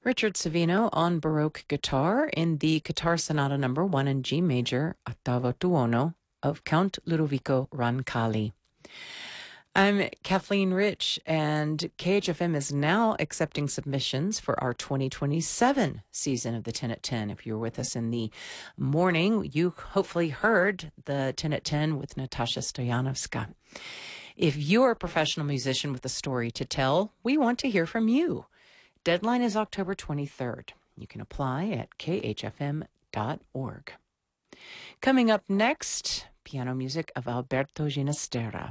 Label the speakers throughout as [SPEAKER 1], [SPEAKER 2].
[SPEAKER 1] Richard Savino on Baroque guitar in the Guitar Sonata No. 1 in G major, ottavo tuono, of Count Ludovico Roncalli. I'm Kathleen Rich, and KHFM is now accepting submissions for our 2027 season of the 10 at 10. If you were with us in the morning, you hopefully heard the 10 at 10 with Natasha Stoyanovska. If you're a professional musician with a story to tell, we want to hear from you. Deadline is October 23rd. You can apply at khfm.org. Coming up next, piano music of Alberto Ginastera.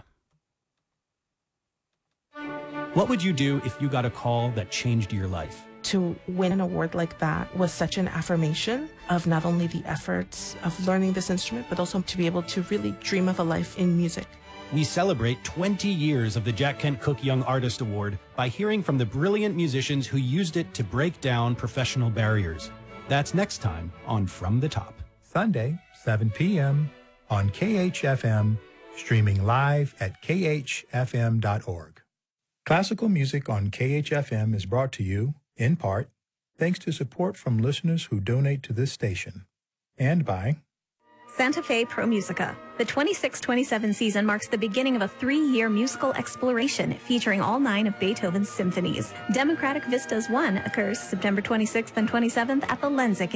[SPEAKER 2] What would you do if you got a call that changed your life?
[SPEAKER 3] To win an award like that was such an affirmation of not only the efforts of learning this instrument, but also to be able to really dream of a life in music.
[SPEAKER 2] We celebrate 20 years of the Jack Kent Cooke Young Artist Award by hearing from the brilliant musicians who used it to break down professional barriers. That's next time on From the Top.
[SPEAKER 4] Sunday, 7 p.m. on KHFM, streaming live at khfm.org. Classical music on KHFM is brought to you, in part, thanks to support from listeners who donate to this station, and by
[SPEAKER 5] Santa Fe Pro Musica. The 26-27 season marks the beginning of a 3-year musical exploration featuring all 9 of Beethoven's symphonies. Democratic Vistas 1 occurs September 26th and 27th at the Lenzik